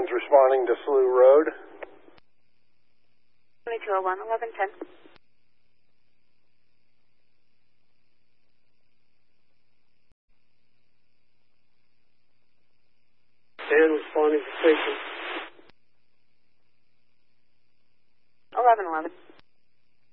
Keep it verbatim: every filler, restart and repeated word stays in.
Dan's responding to Slough Road. twenty-two oh one, eleven ten. Dan responding to station. eleven eleven.